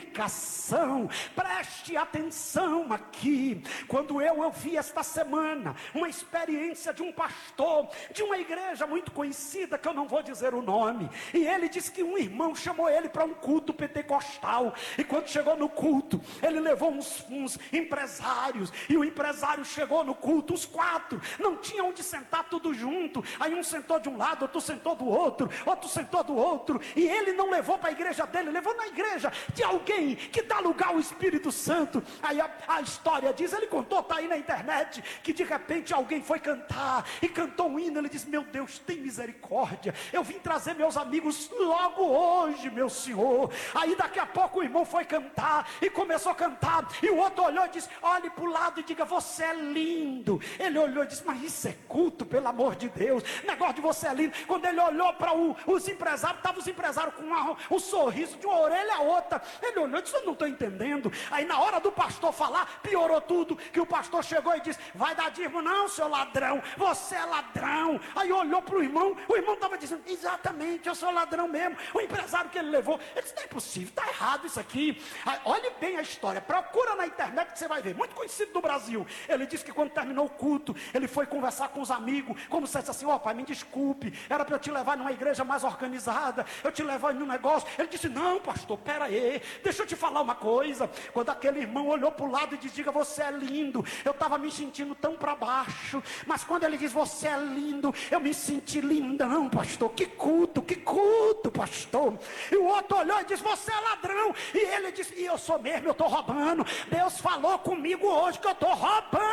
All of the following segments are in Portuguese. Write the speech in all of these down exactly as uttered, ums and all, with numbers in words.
multiplicação. Preste atenção aqui. Quando eu, eu vi esta semana uma experiência de um pastor de uma igreja muito conhecida, que eu não vou dizer o nome, e ele disse que um irmão chamou ele para um culto pentecostal, e quando chegou no culto, ele levou uns, uns empresários, e o empresário chegou no culto, os quatro, não tinha onde sentar tudo junto, aí um sentou de um lado, outro sentou do outro, outro sentou do outro, e ele não levou para a igreja dele, levou na igreja de alguém que dá lugar ao Espírito Santo. Aí a, a história diz, ele contou, está aí na internet, que de repente alguém foi cantar, e cantou um hino, ele disse, meu Deus, tem misericórdia, eu vim trazer meus amigos logo hoje, meu Senhor. Aí daqui a pouco o irmão foi cantar, e começou a cantar, e o outro olhou e disse, olhe para o lado e diga, você é lindo. Ele olhou e disse, mas isso é culto, pelo amor de Deus, negócio de você é lindo. Quando ele olhou para os empresários, estavam os empresários com uma, um sorriso de uma orelha a outra, ele olhou e disse, eu não estou entendendo. Aí na hora do pastor falar, piorou tudo, que o pastor chegou e disse, vai dar dízimo não, seu ladrão, você é ladrão. Aí olhou para o irmão, o irmão estava dizendo, exatamente, eu sou ladrão mesmo. O empresário que ele levou, ele disse, não é possível, está errado isso aqui. Aí, olhe bem a história, procura na internet que você vai ver, muito conhecido do Brasil. Ele disse que quando terminou o culto, ele foi conversar com os amigos, como se disse assim, ó, oh, pai, me desculpe, era para eu te levar numa igreja mais organizada, eu te levar em um negócio. Ele disse, não pastor, pera aí, deixa eu te falar uma coisa. Quando aquele irmão olhou para o lado e disse, diga, você é lindo, eu estava me sentindo tão para baixo, mas quando ele diz, você é lindo, eu me senti lindão, pastor. Que culto, que culto, pastor. E o outro olhou e disse, você é ladrão. E ele disse, e eu sou mesmo, eu estou roubando, Deus falou comigo hoje que eu estou roubando.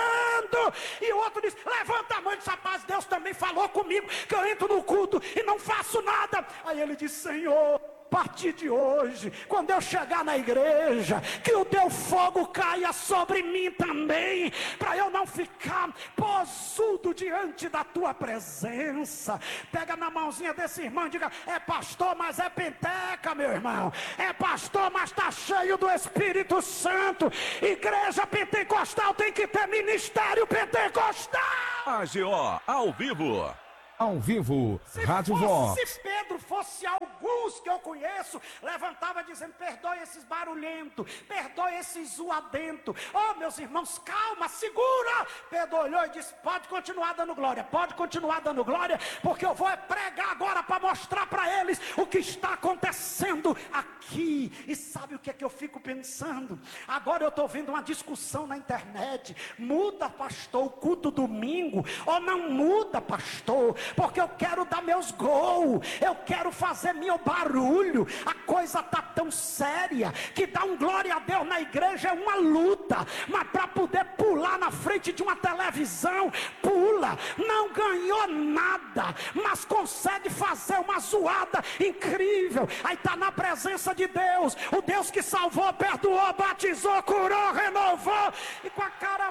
E o outro disse, levanta a mão e disse, rapaz, Deus também falou comigo que eu entro no culto e não faço nada. Aí ele disse, Senhor, a partir de hoje, quando eu chegar na igreja, que o teu fogo caia sobre mim também, para eu não ficar posudo diante da tua presença. Pega na mãozinha desse irmão e diga, é pastor, mas é penteca, meu irmão, é pastor, mas está cheio do Espírito Santo. Igreja pentecostal tem que ter ministério pentecostal. A G O ao vivo. Ao vivo, se Rádio fosse, Vox. Se Pedro fosse alguns que eu conheço, levantava dizendo, perdoe esses barulhentos, perdoe esses zoadentos. Oh, meus irmãos, calma, segura. Pedro olhou e disse, pode continuar dando glória, pode continuar dando glória, porque eu vou pregar agora para mostrar para eles o que está acontecendo aqui. E sabe o que é que eu fico pensando? Agora eu estou vendo uma discussão na internet, muda pastor o culto domingo, ou não muda pastor, porque eu quero dar meus gols, eu quero fazer meu barulho. A coisa está tão séria, que dar um glória a Deus na igreja é uma luta, mas para poder pular na frente de uma televisão, pula, não ganhou nada, mas consegue fazer uma zoada incrível. Aí está na presença de Deus, o Deus que salvou, perdoou, batizou, curou, renovou, e com a cara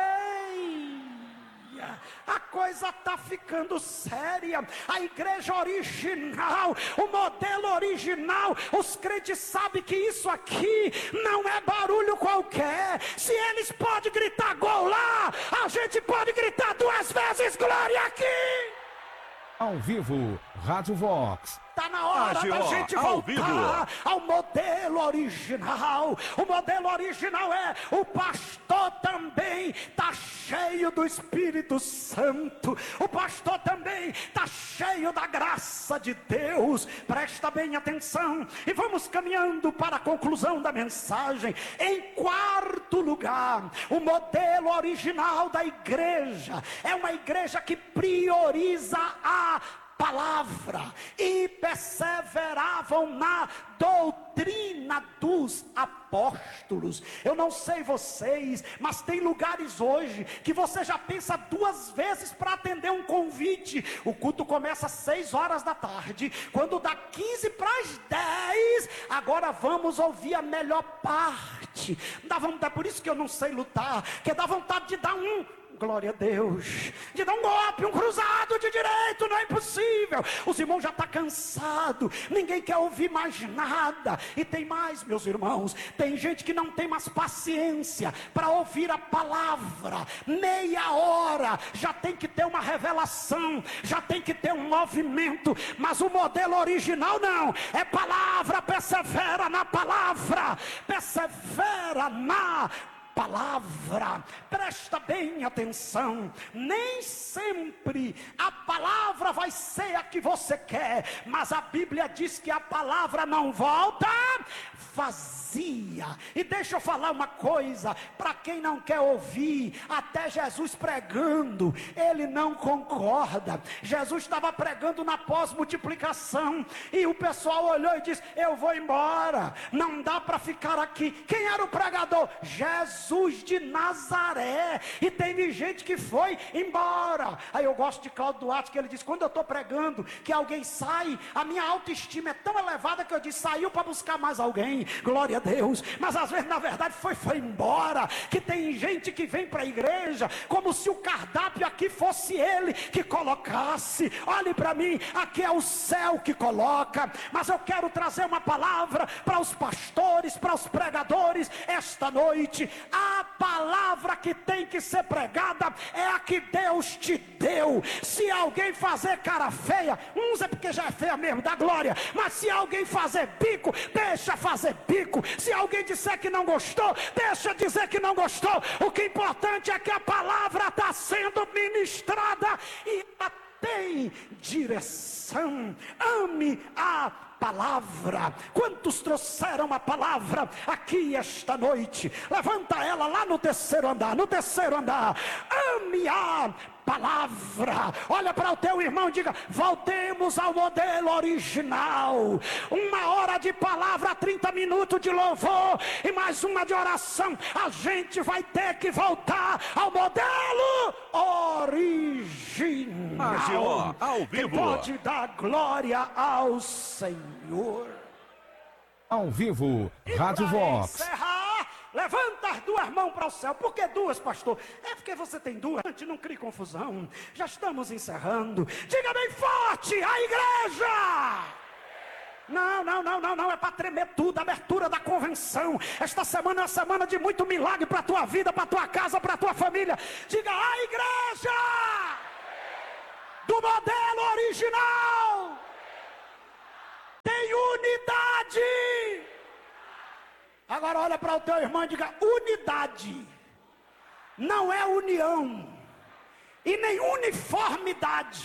feia, a coisa está ficando séria. A igreja original, o modelo original, os crentes sabem que isso aqui não é barulho qualquer. Se eles podem gritar gol lá, a gente pode gritar duas vezes glória aqui. Ao vivo, Rádio Vox. Está na hora A G O da gente ao voltar vivo. ao modelo original. O modelo original é, o pastor também está cheio do Espírito Santo. O pastor também está cheio da graça de Deus. Presta bem atenção e vamos caminhando para a conclusão da mensagem. Em quarto lugar, o modelo original da igreja é uma igreja que prioriza a palavra e perseveravam na doutrina dos apóstolos. Eu não sei vocês, mas tem lugares hoje que você já pensa duas vezes para atender um convite. O culto começa às seis horas da tarde, quando dá quinze para as dez, agora vamos ouvir a melhor parte. Dá vontade, por isso que eu não sei lutar, que dá vontade de dar um glória a Deus, de dar um golpe, um cruzado de direito, não é impossível. Os irmãos já estão cansados, ninguém quer ouvir mais nada. E tem mais, meus irmãos, tem gente que não tem mais paciência para ouvir a palavra. Meia hora, já tem que ter uma revelação, já tem que ter um movimento. Mas o modelo original não, é palavra, persevera na palavra, persevera na palavra. Presta bem atenção, nem sempre a palavra vai ser a que você quer, mas a Bíblia diz que a palavra não volta vazia. E deixa eu falar uma coisa, para quem não quer ouvir, até Jesus pregando, ele não concorda. Jesus estava pregando na pós-multiplicação, e o pessoal olhou e disse: eu vou embora, não dá para ficar aqui. Quem era o pregador? Jesus de Nazaré. E teve gente que foi embora. Aí eu gosto de Cláudio Duarte, que ele diz: quando eu estou pregando, que alguém sai, a minha autoestima é tão elevada que eu disse: saiu para buscar mais alguém. Glória a Deus. Mas às vezes na verdade foi, foi embora. Que tem gente que vem para a igreja como se o cardápio aqui fosse ele que colocasse. Olhe para mim, aqui é o céu que coloca. Mas eu quero trazer uma palavra para os pastores, para os pregadores esta noite. A palavra que tem que ser pregada é a que Deus te deu. Se alguém fazer cara feia, uns é porque já é feia mesmo, dá glória. Mas se alguém fazer bico, deixa fazer bico. Se alguém disser que não gostou, deixa dizer que não gostou. O que é importante é que a palavra está sendo ministrada e ela tem direção. Ame a palavra. Quantos trouxeram a palavra aqui esta noite? Levanta ela lá no terceiro andar, no terceiro andar. Ame a palavra. Olha para o teu irmão e diga: voltemos ao modelo original. Uma hora de palavra, trinta minutos de louvor e mais uma de oração. A gente vai ter que voltar ao modelo original. A G O ao vivo. Que pode dar glória ao Senhor. Ao vivo, E Rádio para Vox. encerrar, levanta as duas mãos para o céu. Por que duas, pastor? É porque você tem duas. Não crie confusão. Já estamos encerrando. Diga bem forte: a igreja. Não, não, não, não, não, é para tremer tudo. Abertura da convenção. Esta semana é uma semana de muito milagre para a tua vida, para a tua casa, para a tua família. Diga: a igreja do modelo original tem unidade. Agora olha para o teu irmão e diga: unidade não é união e nem uniformidade.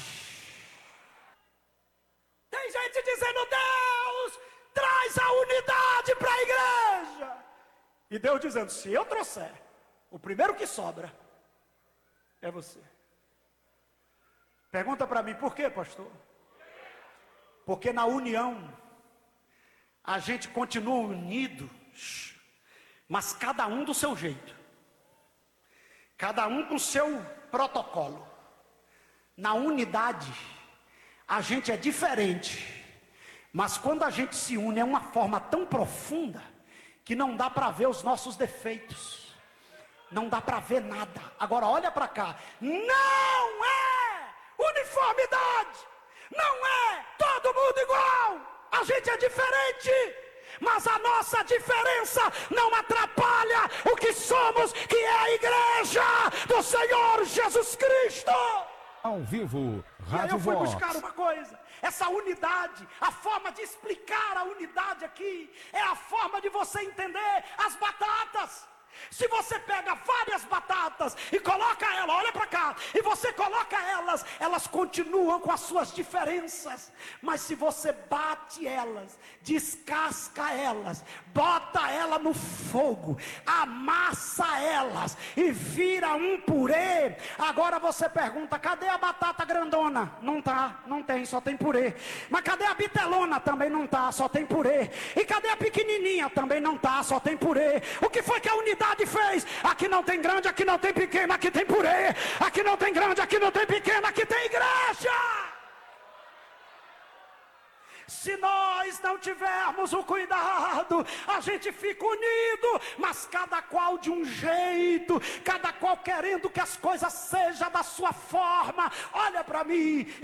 Tem gente dizendo: Deus, traz a unidade para a igreja. E Deus dizendo: se eu trouxer, o primeiro que sobra é você. Pergunta para mim: por quê, pastor? Porque na união a gente continua unido, mas cada um do seu jeito, cada um com o seu protocolo. Na unidade a gente é diferente, mas quando a gente se une é uma forma tão profunda que não dá para ver os nossos defeitos, não dá para ver nada. Agora olha para cá: não é uniformidade, não é todo mundo igual, a gente é diferente, mas a nossa diferença não atrapalha o que somos, que é a igreja do Senhor Jesus Cristo. Ao vivo, E aí Rádio eu fui Vox. buscar uma coisa: essa unidade, a forma de explicar a unidade aqui, é a forma de você entender as batatas. Se você pega várias batatas e coloca ela, olha para cá, e você coloca elas, elas continuam com as suas diferenças. Mas se você bate elas, descasca elas, bota ela no fogo, amassa elas e vira um purê. Agora você pergunta: cadê a batata grandona? Não tá, não tem, só tem purê. Mas cadê a bitelona? Também não tá, só tem purê. E cadê a pequenininha? Também não tá, só tem purê. O que foi que a unidade fez? Aqui não tem grande, aqui não tem pequeno, aqui tem purê. Aqui não tem grande, aqui não tem pequeno, aqui tem igreja. Se nós não tivermos o cuidado, a gente fica unido, mas cada qual de um jeito, cada qual querendo que as coisas sejam da sua forma. Olha para mim,